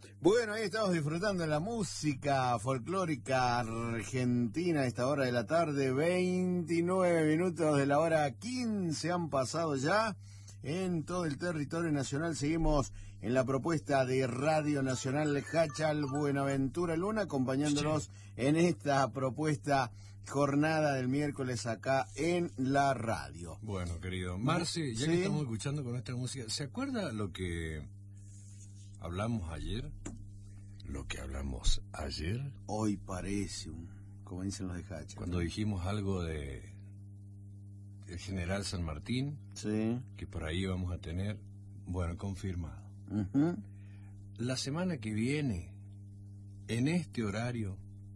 Bueno, ahí estamos disfrutando de la música folclórica argentina a esta hora de la tarde. 29 minutos de la hora 15 han pasado ya en todo el territorio nacional. Seguimos en la propuesta de Radio Nacional Hachal Buenaventura Luna, acompañándonos en esta propuesta jornada del miércoles acá en la radio. Bueno, querido Marce, ya que estamos escuchando con esta música, ¿se acuerda lo que hablamos ayer? ¿Lo que hablamos ayer? Hoy parece como dicen los de Hachal. Cuando dijimos algo de el general San Martín, que por ahí vamos a tener, bueno, confirmado. La semana que viene, en este horario,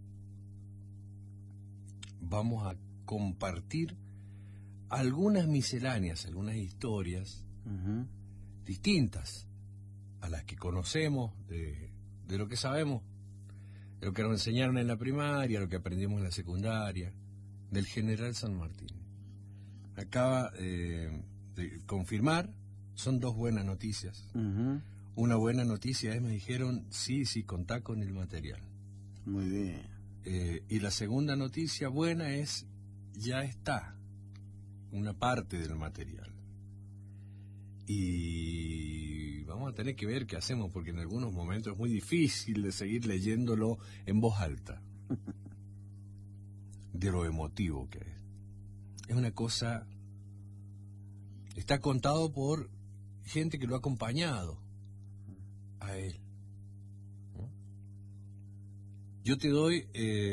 vamos a compartir algunas misceláneas, algunas historias distintas a las que conocemos de lo que sabemos, de lo que nos enseñaron en la primaria, lo que aprendimos en la secundaria, del general San Martín. Acaba de confirmar, son dos buenas noticias. Una buena noticia es, me dijeron, sí, contá con el material. Muy bien. Y la segunda noticia buena es, ya está una parte del material. Y vamos a tener que ver qué hacemos, porque en algunos momentos es muy difícil de seguir leyéndolo en voz alta, de lo emotivo que es. Es una cosa, está contado por gente que lo ha acompañado a él. Yo te doy,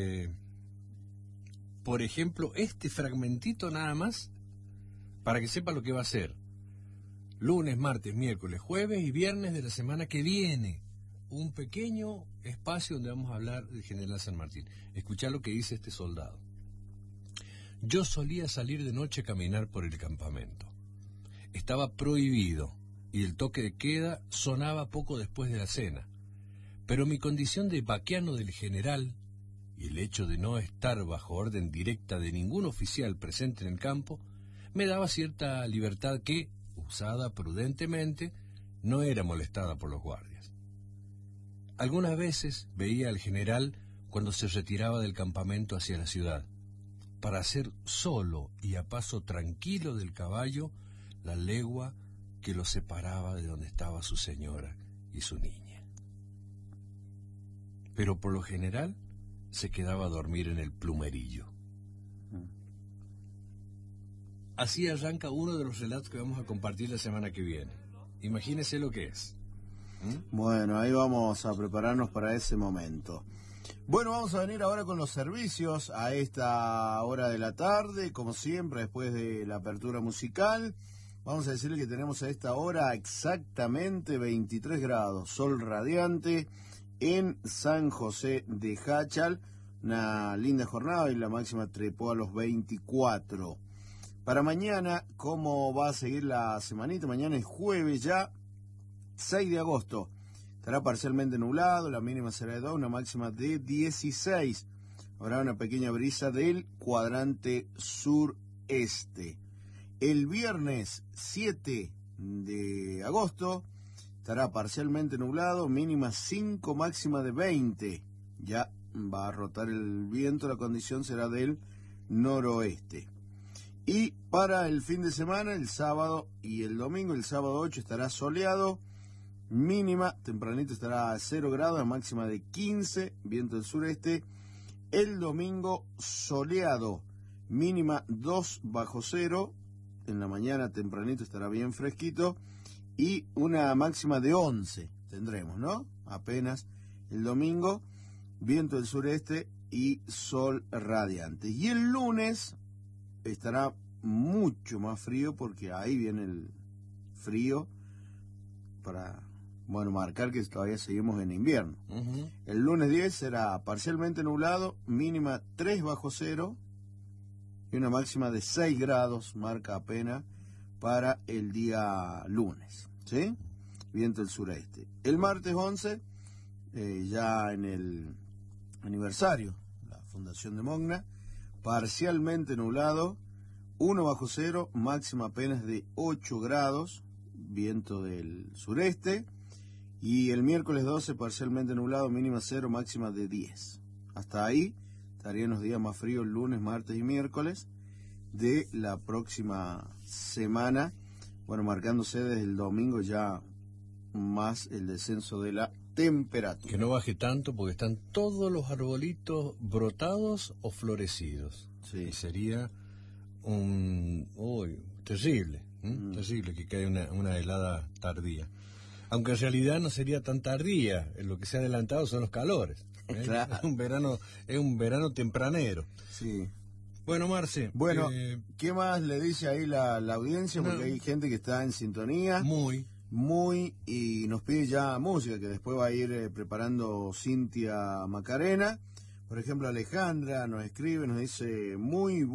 por ejemplo, este fragmentito nada más, para que sepa lo que va a ser. Lunes, martes, miércoles, jueves y viernes de la semana que viene. Un pequeño espacio donde vamos a hablar del general San Martín. Escuchá lo que dice este soldado. Yo solía salir de noche a caminar por el campamento. Estaba prohibido y el toque de queda sonaba poco después de la cena. Pero mi condición de vaqueano del general y el hecho de no estar bajo orden directa de ningún oficial presente en el campo me daba cierta libertad que, usada prudentemente, no era molestada por los guardias. Algunas veces veía al general cuando se retiraba del campamento hacia la ciudad, para hacer solo y a paso tranquilo del caballo la legua que lo separaba de donde estaba su señora y su niña. Pero por lo general se quedaba a dormir en el plumerillo. Así arranca uno de los relatos que vamos a compartir la semana que viene. Imagínese lo que es. Bueno, ahí vamos a prepararnos para ese momento. Bueno, vamos a venir ahora con los servicios a esta hora de la tarde, como siempre, después de la apertura musical. Vamos a decirle que tenemos a esta hora exactamente 23 grados, sol radiante en San José de Hachal. Una linda jornada y la máxima trepó a los 24. Para mañana, ¿cómo va a seguir la semanita? Mañana es jueves ya, 6 de agosto. Estará parcialmente nublado, la mínima será de 2, una máxima de 16. Habrá una pequeña brisa del cuadrante sureste. El viernes 7 de agosto estará parcialmente nublado, mínima 5, máxima de 20. Ya va a rotar el viento, la condición será del noroeste. Y para el fin de semana, el sábado y el domingo, el sábado 8 estará soleado, mínima, tempranito estará a 0 grados, máxima de 15, viento del sureste. El domingo soleado, mínima 2 bajo cero, en la mañana tempranito estará bien fresquito y una máxima de 11 tendremos, ¿no? Apenas el domingo, viento del sureste y sol radiante. Y el lunes estará mucho más frío porque ahí viene el frío para, bueno, marcar que todavía seguimos en invierno. El lunes 10 será parcialmente nublado, mínima 3 bajo cero y una máxima de 6 grados, marca apenas para el día lunes, ¿sí? Viento del sureste. El martes 11, ya en el aniversario, la Fundación de Mogna, parcialmente nublado, 1 bajo cero, máxima apenas de 8 grados, viento del sureste. Y el miércoles 12 parcialmente nublado, mínima 0, máxima de 10. Hasta ahí estarían los días más fríos lunes, martes y miércoles de la próxima semana. Bueno, marcándose desde el domingo ya más el descenso de la temperatura. Que no baje tanto porque están todos los arbolitos brotados o florecidos. Sí. Y sería terrible, terrible que caiga una helada tardía. Aunque en realidad no sería tan tardía, lo que se ha adelantado son los calores. Claro. Es un verano tempranero. Sí. Bueno, Marce. Bueno, ¿qué más le dice ahí la audiencia? Porque hay gente que está en sintonía. Muy, y nos pide ya música, que después va a ir preparando Cintia Macarena. Por ejemplo, Alejandra nos escribe, nos dice muy